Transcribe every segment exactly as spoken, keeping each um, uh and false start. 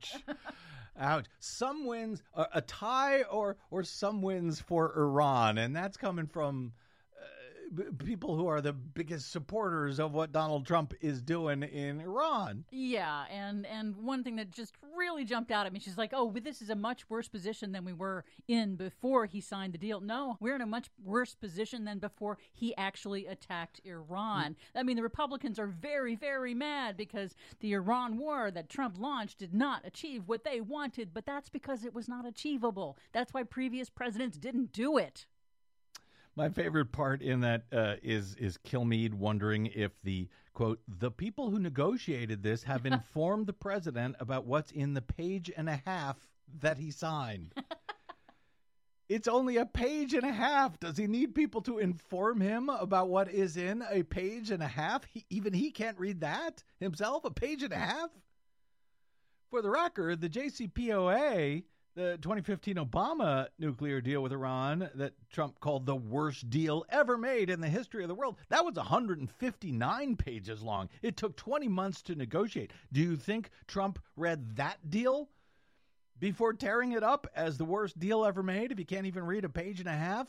Ouch. Ouch. Some wins, uh, a tie or or some wins for Iran. And that's coming from uh, b- people who are the biggest supporters of what Donald Trump is doing in Iran. Yeah, and, and one thing that just really jumped out at me, she's like, oh, but this is a much worse position than we were in before he signed the deal. No, we're in a much worse position than before he actually attacked Iran. I mean, the Republicans are very, very mad because the Iran war that Trump launched did not achieve what they wanted, but that's because it was not achievable. That's why previous presidents didn't do it. My favorite part in that uh, is is Kilmeade wondering if the, quote, the people who negotiated this have informed the president about what's in the page and a half that he signed. It's only a page and a half. Does he need people to inform him about what is in a page and a half? He, even he can't read that himself, a page and a half? For the record, the J C P O A, the twenty fifteen Obama nuclear deal with Iran that Trump called the worst deal ever made in the history of the world, that was one hundred fifty-nine pages long. It took twenty months to negotiate. Do you think Trump read that deal before tearing it up as the worst deal ever made if he can't even read a page and a half?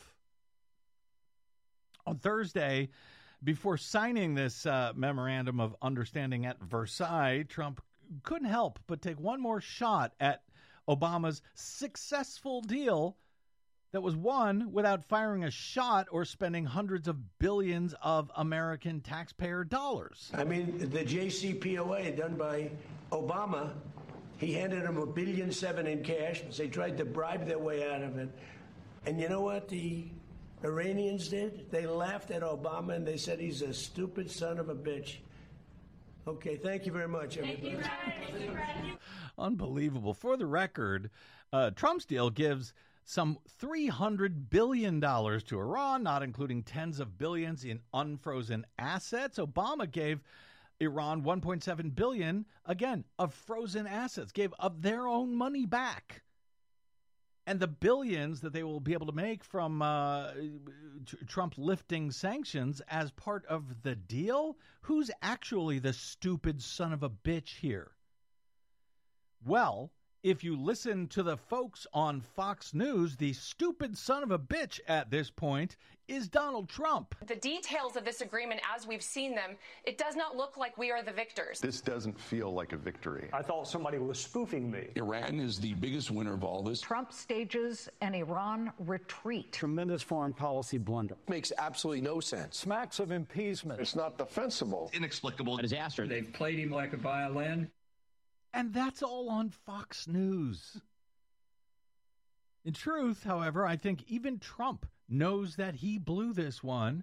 On Thursday, before signing this uh, memorandum of understanding at Versailles, Trump couldn't help but take one more shot at Obama's successful deal that was won without firing a shot or spending hundreds of billions of American taxpayer dollars. I mean, the J C P O A done by Obama, he handed them a billion seven in cash. They tried to bribe their way out of it. And you know what the Iranians did? They laughed at Obama and they said he's a stupid son of a bitch. Okay, thank you very much, everybody. Thank you, Thank you. Unbelievable. For the record, uh, Trump's deal gives some three hundred billion dollars to Iran, not including tens of billions in unfrozen assets. Obama gave Iran one point seven billion dollars, again, of frozen assets, gave of their own money back. And the billions that they will be able to make from uh, t- Trump lifting sanctions as part of the deal? Who's actually the stupid son of a bitch here? Well, if you listen to the folks on Fox News, the stupid son of a bitch at this point is Donald Trump. The details of this agreement, as we've seen them, it does not look like we are the victors. This doesn't feel like a victory. I thought somebody was spoofing me. Iran is the biggest winner of all this. Trump stages an Iran retreat. Tremendous foreign policy blunder. Makes absolutely no sense. Smacks of appeasement. It's not defensible. Inexplicable disaster. They've played him like a violin. And that's all on Fox News. In truth, however, I think even Trump knows that he blew this one.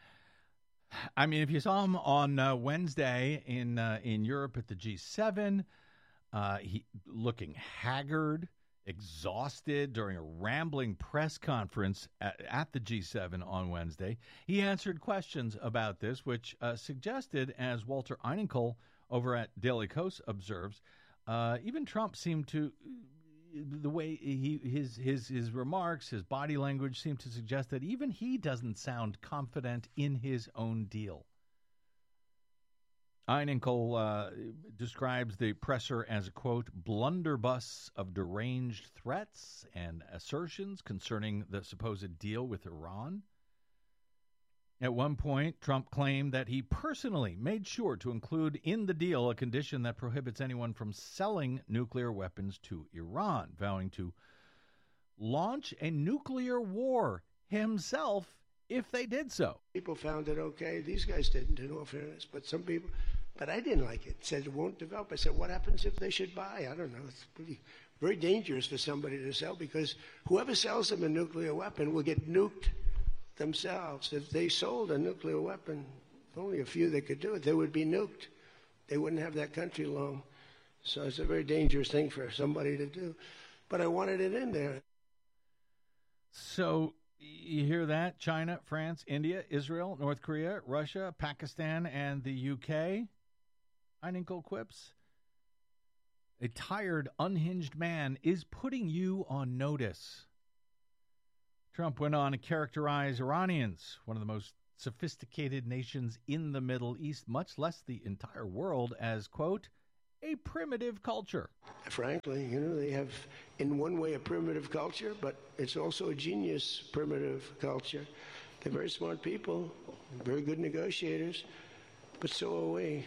I mean, if you saw him on uh, Wednesday in uh, in Europe at the G seven, uh, he looking haggard, exhausted during a rambling press conference at, at the G seven on Wednesday. He answered questions about this, which uh, suggested, as Walter Einenkel over at Daily Kos observes, uh, even Trump seemed to, the way he his his his remarks, his body language seemed to suggest that even he doesn't sound confident in his own deal. Einenkel uh, describes the presser as a, quote, blunderbuss of deranged threats and assertions concerning the supposed deal with Iran. At one point, Trump claimed that he personally made sure to include in the deal a condition that prohibits anyone from selling nuclear weapons to Iran, vowing to launch a nuclear war himself if they did so. People found it okay. These guys didn't, in all fairness, but some people, but I didn't like it. It said it won't develop. I said, what happens if they should buy? I don't know. It's pretty, very dangerous for somebody to sell, because whoever sells them a nuclear weapon will get nuked themselves. If they sold a nuclear weapon, only a few that could do it, they would be nuked. They wouldn't have that country long. So it's a very dangerous thing for somebody to do. But I wanted it in there. So you hear that? China, France, India, Israel, North Korea, Russia, Pakistan, and the U K? Einenkel quips. A tired, unhinged man is putting you on notice. Trump went on to characterize Iranians, one of the most sophisticated nations in the Middle East, much less the entire world, as, quote, a primitive culture. Frankly, you know, they have, in one way, a primitive culture, but it's also a genius primitive culture. They're very smart people, very good negotiators, but so are we.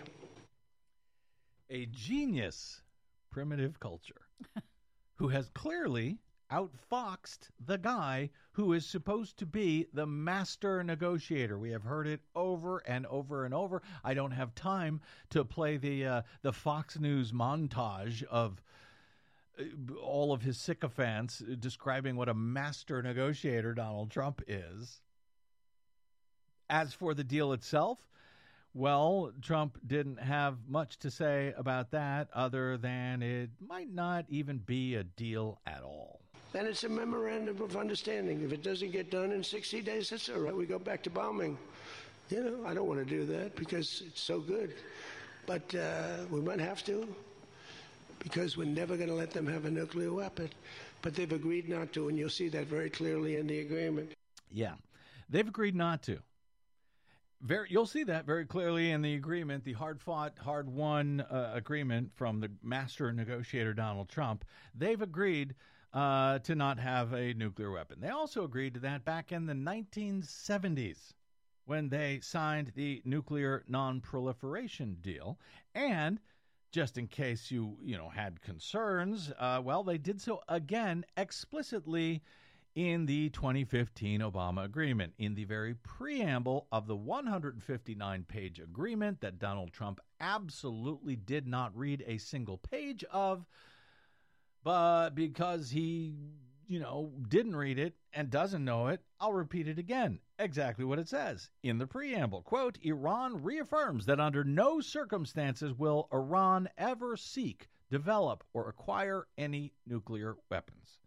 A genius primitive culture who has clearly outfoxed the guy who is supposed to be the master negotiator. We have heard it over and over and over. I don't have time to play the uh, the Fox News montage of uh, all of his sycophants describing what a master negotiator Donald Trump is. As for the deal itself, well, Trump didn't have much to say about that other than it might not even be a deal at all. Then it's a memorandum of understanding. If it doesn't get done in sixty days, that's all right. We go back to bombing. You know, I don't want to do that because it's so good. But uh, we might have to because we're never going to let them have a nuclear weapon. But they've agreed not to, and you'll see that very clearly in the agreement. Yeah, they've agreed not to. Very, you'll see that very clearly in the agreement, the hard-fought, hard-won uh, agreement from the master negotiator Donald Trump. They've agreed uh, to not have a nuclear weapon. They also agreed to that back in the nineteen seventies when they signed the nuclear non-proliferation deal. And just in case you, you know, had concerns, uh, well, they did so again explicitly in the twenty fifteen Obama agreement, in the very preamble of the one hundred fifty-nine page agreement that Donald Trump absolutely did not read a single page of, but because he, you know, didn't read it and doesn't know it, I'll repeat it again. Exactly what it says in the preamble. Quote, Iran reaffirms that under no circumstances will Iran ever seek, develop, or acquire any nuclear weapons.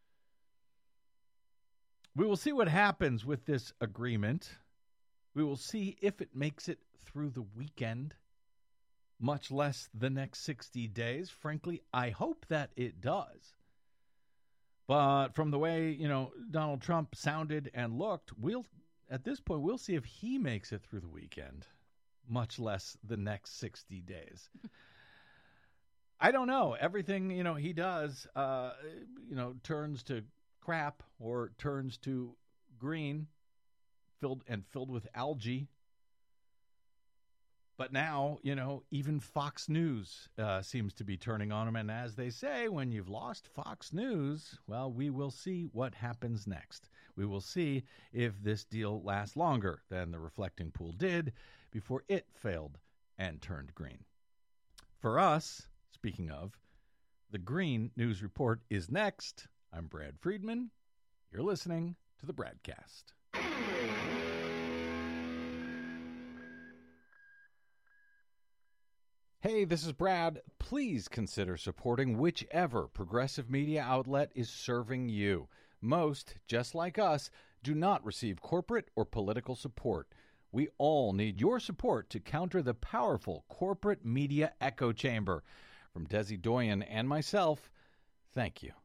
We will see what happens with this agreement. We will see if it makes it through the weekend, much less the next sixty days. Frankly, I hope that it does. But from the way, you know, Donald Trump sounded and looked, we'll at this point, we'll see if he makes it through the weekend, much less the next sixty days. I don't know. Everything, you know, he does, uh, you know, turns to crap or turns to green filled and filled with algae. But now, you know, even Fox News uh, seems to be turning on him. And as they say, when you've lost Fox News, well, we will see what happens next. We will see if this deal lasts longer than the reflecting pool did before it failed and turned green. For us, speaking of, the Green News Report is next. I'm Brad Friedman. You're listening to the Bradcast. Hey, this is Brad. Please consider supporting whichever progressive media outlet is serving you. Most, just like us, do not receive corporate or political support. We all need your support to counter the powerful corporate media echo chamber. From Desi Doyen and myself, thank you.